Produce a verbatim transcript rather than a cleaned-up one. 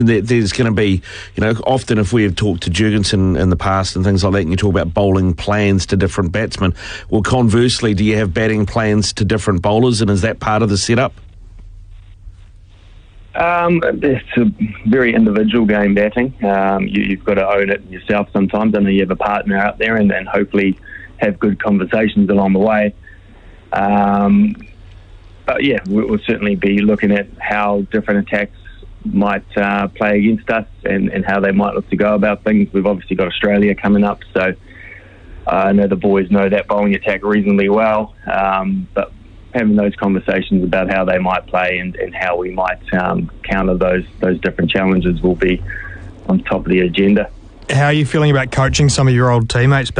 there, there's going to be, you know, often if we have talked to Jurgensen in the past and things like that, and you talk about bowling plans to different batsmen, well, conversely, do you have batting plans to different bowlers, and is that part of the setup? Um, it's a very individual game, batting. Um, you, you've got to own it yourself sometimes. I know you have a partner out there, and, and hopefully have good conversations along the way. Um, but yeah, we'll certainly be looking at how different attacks might uh, play against us, and, and how they might look to go about things. We've obviously got Australia coming up, so uh, I know the boys know that bowling attack reasonably well. Um, but having those conversations about how they might play and, and how we might um, counter those those different challenges will be on top of the agenda. How are you feeling about coaching some of your old teammates